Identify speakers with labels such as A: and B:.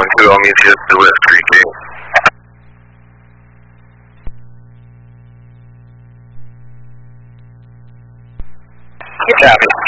A: 212, I'll meet you at the West Creek gate.
B: Copy.